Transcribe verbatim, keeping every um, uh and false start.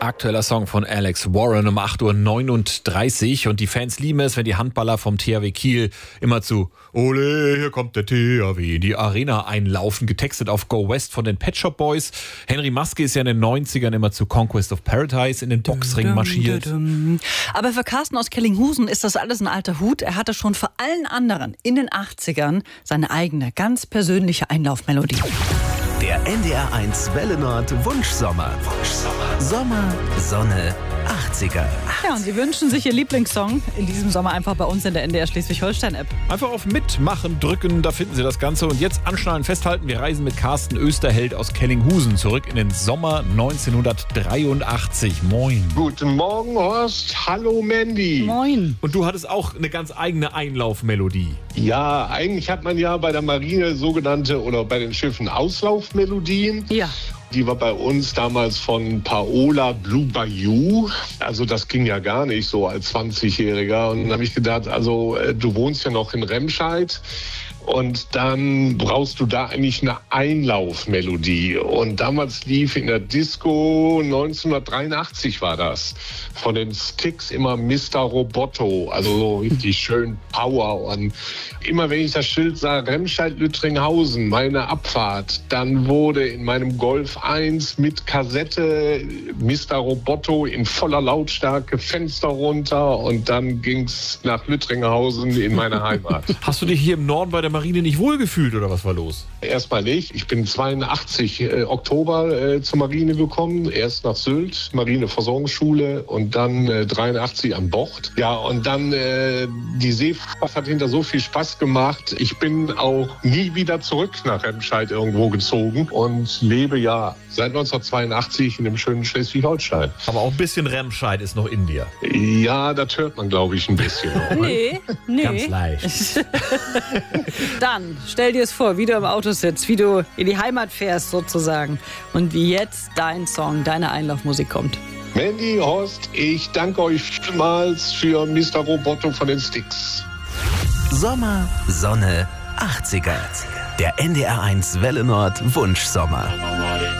Aktueller Song von Alex Warren um acht Uhr neununddreißig und die Fans lieben es, wenn die Handballer vom T H W Kiel immer zu Ole, hier kommt der T H W in die Arena einlaufen, getextet auf Go West von den Pet Shop Boys. Henry Maske ist ja in den neunzigern immer zu Conquest of Paradise in den Boxring marschiert. Aber für Carsten aus Kellinghusen ist das alles ein alter Hut. Er hatte schon vor allen anderen in den achtzigern seine eigene, ganz persönliche Einlaufmelodie. Der N D R eins Welle Nord Wunschsommer. Wunschsommer. Sommer, Sonne, achtziger. Ja, und Sie wünschen sich Ihr Lieblingssong in diesem Sommer einfach bei uns in der N D R Schleswig-Holstein-App. Einfach auf Mitmachen drücken, da finden Sie das Ganze. Und jetzt anschnallen, festhalten, wir reisen mit Carsten Österheld aus Kellinghusen zurück in den Sommer neunzehnhundertdreiundachtzig. Moin. Guten Morgen, Horst. Hallo, Mandy. Moin. Und du hattest auch eine ganz eigene Einlaufmelodie. Ja, eigentlich hat man ja bei der Marine sogenannte oder bei den Schiffen Auslaufmelodien. Ja. Die war bei uns damals von Paola Blue Bayou. Also das ging ja gar nicht so als zwanzigjähriger. Und dann habe ich gedacht, also du wohnst ja noch in Remscheid. Und dann brauchst du da eigentlich eine Einlaufmelodie. Und damals lief in der Disco, neunzehnhundertdreiundachtzig war das, von den Sticks immer Mister Roboto. Also so richtig schön Power. Und immer wenn ich das Schild sah, Remscheid-Lüttringhausen, meine Abfahrt, dann wurde in meinem Golf eins mit Kassette Mister Roboto in voller Lautstärke, Fenster runter und dann ging's nach Lüttringhausen in meine Heimat. Hast du dich hier im Norden bei der Marine nicht wohlgefühlt oder was war los? Erstmal nicht. Ich bin zweiundachtzig äh, Oktober äh, zur Marine gekommen. Erst nach Sylt, Marineversorgungsschule und dann äh, dreiundachtzig an Bord. Ja, und dann äh, die Seefahrt hat hinter so viel Spaß gemacht. Ich bin auch nie wieder zurück nach Remscheid irgendwo gezogen und lebe ja seit neunzehnhundertzweiundachtzig in dem schönen Schleswig-Holstein. Aber auch ein bisschen Remscheid ist noch in dir. Ja, das hört man, glaube ich, ein bisschen. Auch, ne? Nee, nee. Ganz leicht. Dann stell dir es vor, wie du im Auto sitzt, wie du in die Heimat fährst sozusagen und wie jetzt dein Song, deine Einlaufmusik kommt. Mandy, Horst, ich danke euch vielmals für Mister Roboto von den Sticks. Sommer, Sonne, achtziger. Der N D R eins Welle Nord Wunschsommer.